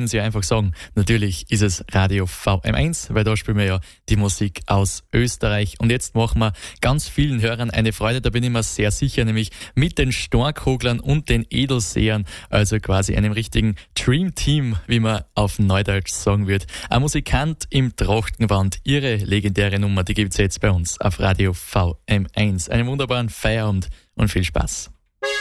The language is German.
können Sie einfach sagen, natürlich ist es Radio VM1, weil da spielen wir ja die Musik aus Österreich. Und jetzt machen wir ganz vielen Hörern eine Freude, da bin ich mir sehr sicher, nämlich mit den Storkhoglern und den Edelseern, also quasi einem richtigen Dream Team, wie man auf Neudeutsch sagen wird. Ein Musikant im Trachtengewand, ihre legendäre Nummer, die gibt's jetzt bei uns auf Radio VM1. Einen wunderbaren Feierabend und viel Spaß.